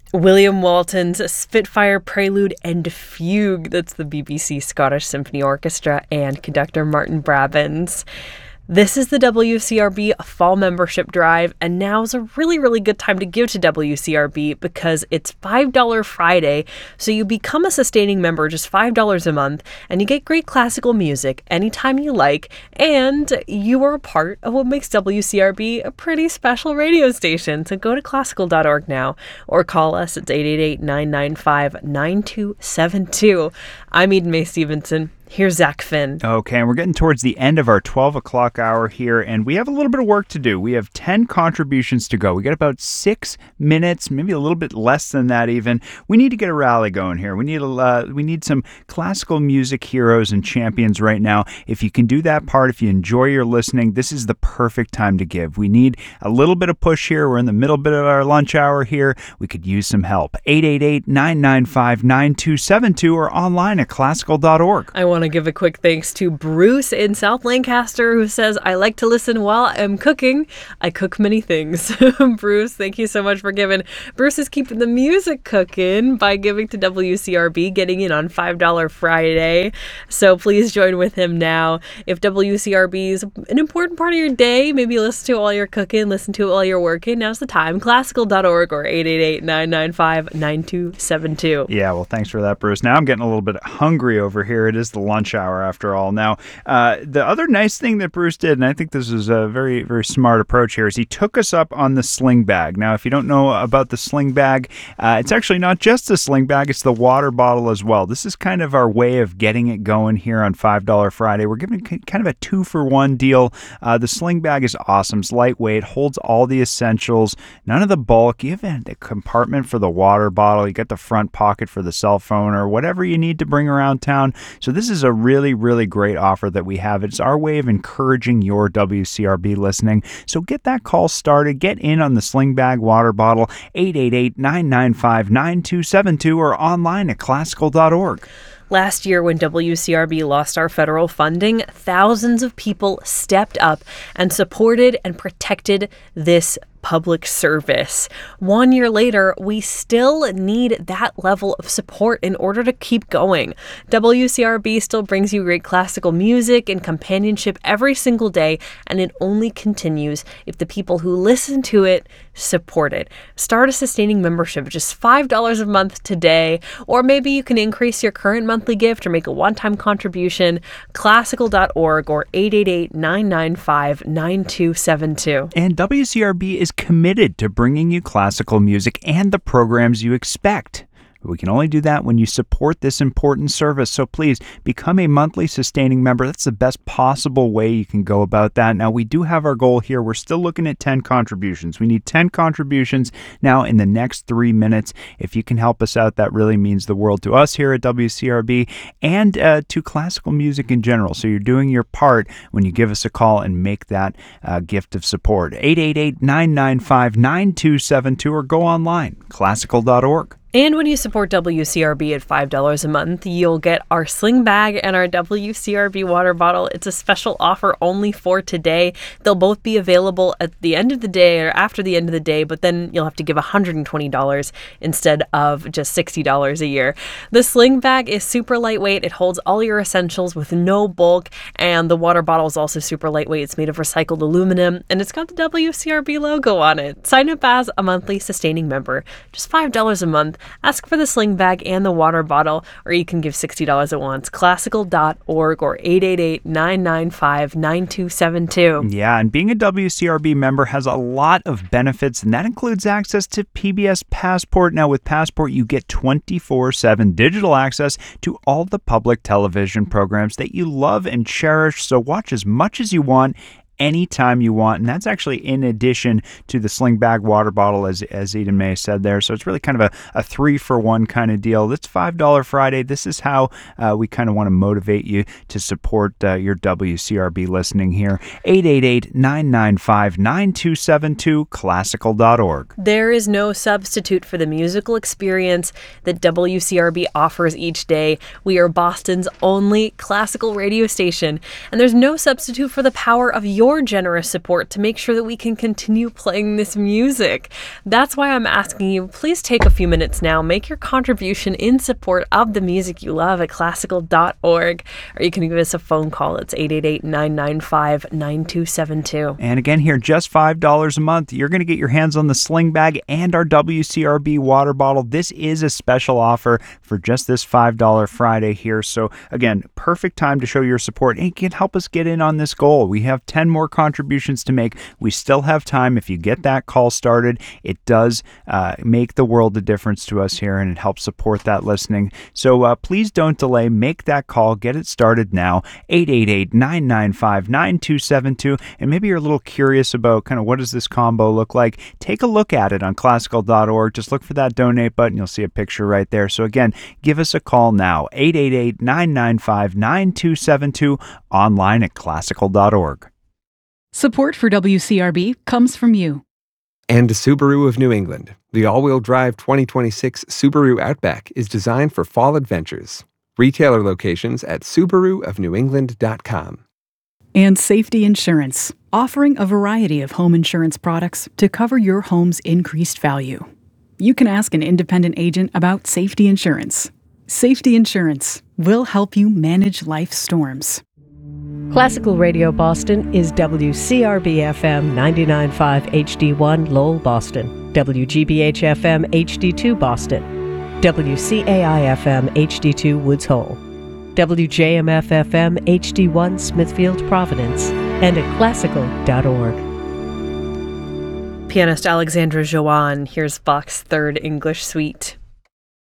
William Walton's Spitfire Prelude and Fugue. That's the BBC Scottish Symphony Orchestra and conductor Martin Brabbins. This is the WCRB Fall Membership Drive, and now is a really, really good time to give to WCRB because it's $5 Friday, so you become a sustaining member just $5 a month, and you get great classical music anytime you like, and you are a part of what makes WCRB a pretty special radio station. So go to classical.org now, or call us at 888-995-9272. I'm Eden Mae Stevenson. Here's Zach Finn. Okay, and we're getting towards the end of our 12 o'clock hour here, and we have a little bit of work to do. We have 10 contributions to go. We got about 6 minutes, maybe a little bit less than that even. We need to get a rally going here. We need some classical music heroes and champions right now. If you can do that part, if you enjoy your listening, this is the perfect time to give. We need a little bit of push here. We're in the middle bit of our lunch hour here. We could use some help. 888-995-9272 or online at classical.org. I want to give a quick thanks to Bruce in South Lancaster who says, I like to listen while I'm cooking. I cook many things. Bruce, thank you so much for giving. Bruce is keeping the music cooking by giving to WCRB, getting in on $5 Friday. So please join with him now. If WCRB is an important part of your day, maybe listen to it while you're cooking, listen to it while you're working. Now's the time. Classical.org or 888-995-9272. Yeah, well, thanks for that, Bruce. Now I'm getting a little bit hungry over here. It is the lunch hour after all. Now, the other nice thing that Bruce did, and I think this is a very, very smart approach here, is he took us up on the sling bag. Now, if you don't know about the sling bag, it's actually not just the sling bag, it's the water bottle as well. This is kind of our way of getting it going here on $5 Friday. We're giving kind of a 2-for-1 deal. The sling bag is awesome. It's lightweight, holds all the essentials, none of the bulk. You have the compartment for the water bottle. You got the front pocket for the cell phone or whatever you need to bring around town. So this is a really, really great offer that we have. It's our way of encouraging your WCRB listening. So get that call started. Get in on the sling bag water bottle, 888-995-9272 or online at classical.org. Last year, when WCRB lost our federal funding, thousands of people stepped up and supported and protected this public service. 1 year later, we still need that level of support in order to keep going. WCRB still brings you great classical music and companionship every single day, and it only continues if the people who listen to it support it. Start a sustaining membership, just $5 a month today, or maybe you can increase your current monthly gift or make a one-time contribution. Classical.org or 888-995-9272. And WCRB is committed to bringing you classical music and the programs you expect. We can only do that when you support this important service. So please become a monthly sustaining member. That's the best possible way you can go about that. Now, we do have our goal here. We're still looking at 10 contributions. We need 10 contributions now in the next 3 minutes. If you can help us out, that really means the world to us here at WCRB and to classical music in general. So you're doing your part when you give us a call and make that gift of support. 888-995-9272 or go online, classical.org. And when you support WCRB at $5 a month, you'll get our sling bag and our WCRB water bottle. It's a special offer only for today. They'll both be available at the end of the day or after the end of the day, but then you'll have to give $120 instead of just $60 a year. The sling bag is super lightweight. It holds all your essentials with no bulk, and the water bottle is also super lightweight. It's made of recycled aluminum, and it's got the WCRB logo on it. Sign up as a monthly sustaining member. Just $5 a month. Ask for the sling bag and the water bottle, or you can give $60 at once. Classical.org or 888-995-9272. Yeah, and being a WCRB member has a lot of benefits, and that includes access to PBS Passport. Now, with Passport, you get 24/7 digital access to all the public television programs that you love and cherish, so watch as much as you want anytime you want. And that's actually in addition to the sling bag water bottle, as Eden Mae said there. So it's really kind of a 3-for-1 kind of deal. That's $5 Friday. This is how we kind of want to motivate you to support your WCRB listening here. 888-995-9272, classical.org. There is no substitute for the musical experience that WCRB offers each day. We are Boston's only classical radio station, and there's no substitute for the power of your your generous support to make sure that we can continue playing this music. That's why I'm asking you, please take a few minutes now, make your contribution in support of the music you love at classical.org, or you can give us a phone call. It's 888-995-9272. And again, here, just $5 a month, you're going to get your hands on the Sling Bag and our WCRB water bottle. This is a special offer for just this $5 Friday here. So again, perfect time to show your support and you can help us get in on this goal. We have 10 more contributions to make. We still have time. If you get that call started, it does make the world a difference to us here, and it helps support that listening. So please don't delay. Make that call. Get it started now. 888-995-9272. And maybe you're a little curious about kind of what does this combo look like. Take a look at it on classical.org. Just look for that donate button. You'll see a picture right there. So again, give us a call now. 888-995-9272. Online at classical.org. Support for WCRB comes from you. And Subaru of New England. The all-wheel drive 2026 Subaru Outback is designed for fall adventures. Retailer locations at SubaruofNewEngland.com. And Safety Insurance, offering a variety of home insurance products to cover your home's increased value. You can ask an independent agent about Safety Insurance. Safety Insurance will help you manage life's storms. Classical Radio Boston is WCRB-FM 99.5 HD1 Lowell, Boston, WGBH-FM HD2 Boston, WCAI-FM HD2 Woods Hole, WJMF-FM HD1 Smithfield, Providence, and at classical.org. Pianist Alexandra Joanne, here's Bach's Third English Suite.